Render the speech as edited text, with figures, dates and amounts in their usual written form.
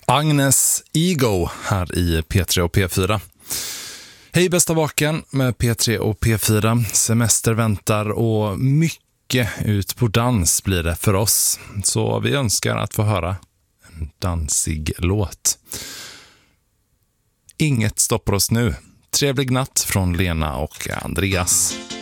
Agnes Ego här i P3 och P4. Hej bästa vaken med P3 och P4. Semester väntar och mycket ut på dans blir det för oss. Så vi önskar att få höra en dansig låt. Inget stoppar oss nu. Trevlig natt från Lena och Andreas.